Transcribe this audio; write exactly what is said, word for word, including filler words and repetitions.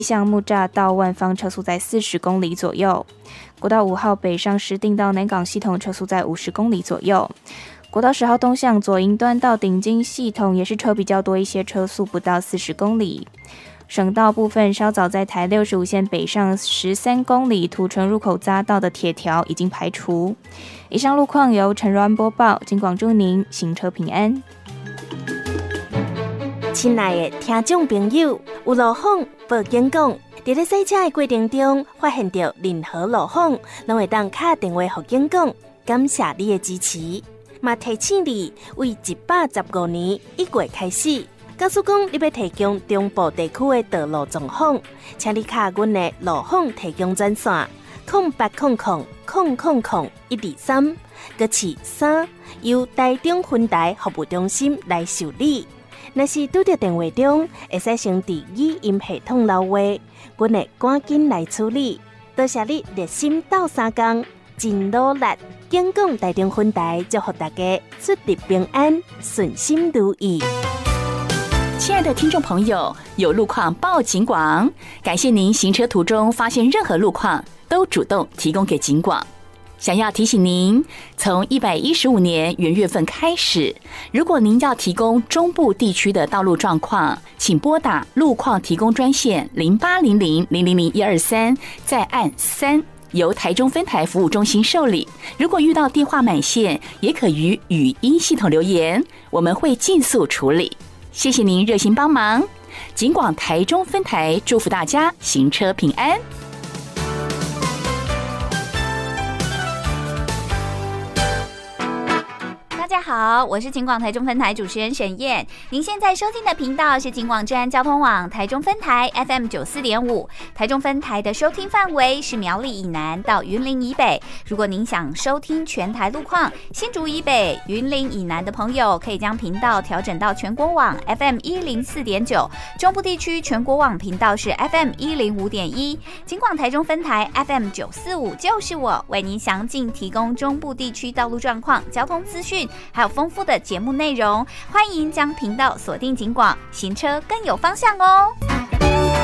向木栅到万方车速在四十公里左右。国道五号北上石碇到南港系统车速在五十公里左右。国道十号东向左营端到顶金系统也是车比较多一些，车速不到四十公里。省道部分稍早在台六十五线北上十三公里土城入口匝道的铁条已经排除。以上路况由陈若安播报，警广祝您行车平安。 亲爱的听众朋友，有路况报警讲，在咧洗车的过程中发现到任何路况，拢会当打电话给警广，感谢你的支持。嘛提醒你，为一百十五年一月开始，假使讲你要提供中部地区的道路状况，请你卡阮的路况提供专线零八零零零零零一二三，搁是三，由台中分台服务中心来受理。若是拄到电话中，会使先伫语音系统留话，阮会赶紧来处理。多谢你热心斗相共，真努力。警广台中分台祝福大家出入平安，顺心如意。 亲爱的听众朋友，有路况报警广，感谢您行车途中发现任何路况都主动提供给警广。想要提醒您，从一百一十五年元月份开始，如果您要提供中部地区的道路状况，请拨打路况提供专线零八零零零零零一二三，再按三，由台中分台服务中心受理。如果遇到电话满线，也可于语音系统留言，我们会尽速处理。谢谢您热心帮忙，警广台中分台祝福大家行车平安。 大家好，我是警广台中分台主持人沈燕。您现在收听的频道是警广治安交通网台中分台 F M 九四点五。台中分台的收听范围是苗栗以南到云林以北。如果您想收听全台路况，新竹以北、云林以南的朋友可以将频道调整到全国网 F M 一零四点九。中部地区全国网频道是 F M 一零五点一。警广台中分台 F M 九四五就是我，为您详尽提供中部地区道路状况、交通资讯。还有丰富的节目内容，欢迎将频道锁定警广，行车更有方向哦。